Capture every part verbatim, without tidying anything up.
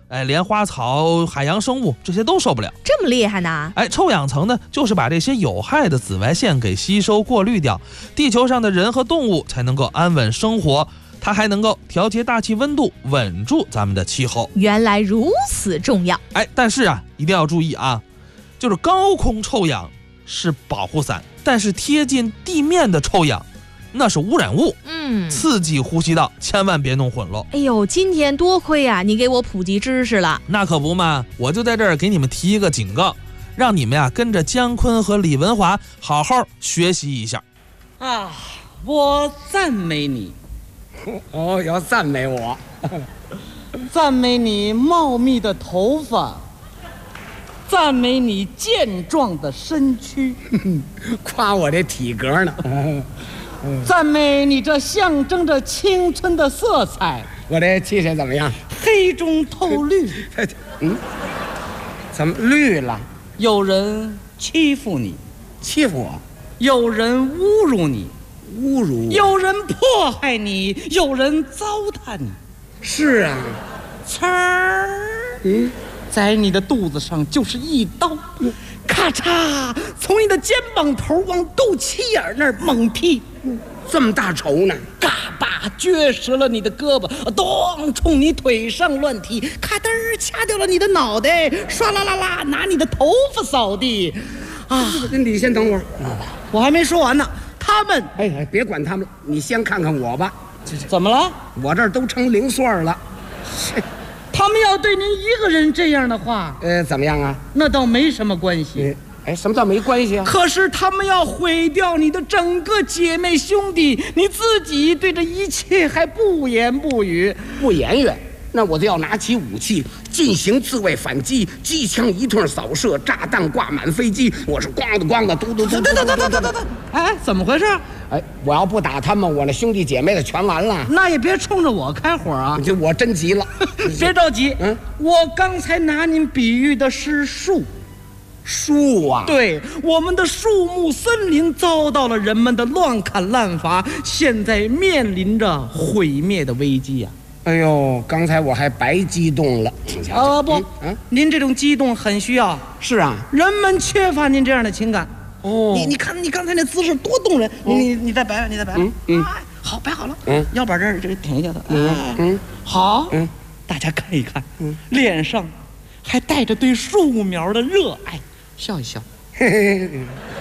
哎，连花草、海洋生物这些都受不了。 这么厉害呢？ 哎，臭氧层呢，就是把这些有害的紫外线给吸收过滤掉，地球上的人和动物才能够安稳生活。它还能够调节大气温度，稳住咱们的气候。 原来如此重要。 哎，但是啊，一定要注意啊，就是高空臭氧是保护伞，但是贴近地面的臭氧那是污染物， 嗯， 刺激呼吸道，千万别弄混了。 哎呦，今天多亏啊，你给我普及知识了。 那可不嘛，我就在这儿给你们提一个警告，让你们呀跟着姜昆和李文华好好学习一下。 啊，我赞美你。 哦，要赞美我， 赞美你茂密的头发，赞美你健壮的身躯， 夸我这体格呢。 赞美你这象征着青春的色彩。 我这气色怎么样？ 黑中透绿。 嗯，怎么绿了？ 有人欺负你， 欺负我？ 有人侮辱你。 侮辱， 有人迫害你，有人糟蹋你。 是啊， 呲儿， 嗯， 在你的肚子上就是一刀，咔嚓，从你的肩膀头往肚脐眼那儿猛劈， 这么大仇呢？ 嘎巴撅折了你的胳膊，咚，冲你腿上乱踢，咔噔儿掐掉了你的脑袋，唰啦啦啦拿你的头发扫地。啊， 你先等会儿， 我还没说完呢。他们， 哎哎，别管他们了，你先看看我吧。 怎么了？ 我这儿都成零碎了。 他们要对您一个人这样的话， 呃，怎么样啊？ 那倒没什么关系。 哎，什么叫没关系啊？ 可是他们要毁掉你的整个姐妹兄弟，你自己对这一切还不言不语， 不言语。那我就要拿起武器进行自卫反击，机枪一通扫射，炸弹挂满飞机，我是咣的咣的，嘟嘟嘟。 等等等等等等等，哎，怎么回事？ 哎，我要不打他们，我那兄弟姐妹的全完了。 那也别冲着我开火啊！ 就我真急了， 别着急。 嗯， 我刚才拿您比喻的是树， 树啊， 对，我们的树木森林遭到了人们的乱砍滥伐，现在面临着毁灭的危机呀、啊。 哎呦，刚才我还白激动了。 啊不， 嗯， 您这种激动很需要。 是啊， 人们缺乏您这样的情感。 哦， 你你看你刚才那姿势多动人，你你你再摆摆，你再摆摆。 嗯嗯， 好，摆好了。 嗯， 腰板这儿这个挺一下的。 嗯嗯， 好。 嗯， 大家看一看，嗯，脸上还带着对树苗的热爱，笑一笑。 嘿嘿，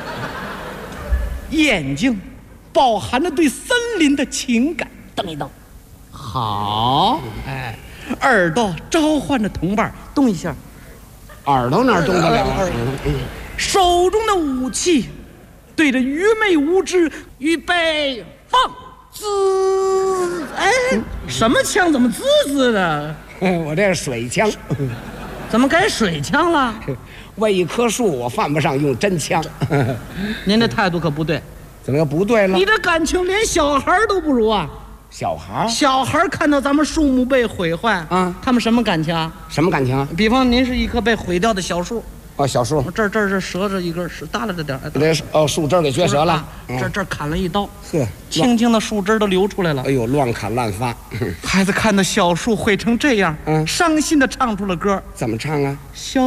眼睛饱含着对森林的情感，瞪一瞪。好，哎，耳朵召唤着同伴，动一下。 耳朵哪动得了？ 手中的武器对着愚昧无知，预备放，滋！哎，什么枪？怎么滋滋的？ 我这是水枪。 怎么改水枪了？ 为一棵树，我犯不上用真枪。 您这态度可不对。 怎么又不对了？ 你这感情连小孩都不如啊！ 小孩， 小孩看到咱们树木被毁坏， 啊， 他们什么感情啊？ 什么感情啊？ 比方您是一棵被毁掉的小树， 哦，小树， 这儿这儿这折着一根，是耷拉着点儿， 这哦树枝给撅折了， 这这砍了一刀， 呵， 轻轻的树枝都流出来了。 哎呦，乱砍滥发。 孩子看到小树毁成这样， 嗯， 伤心的唱出了歌， 怎么唱啊？ 小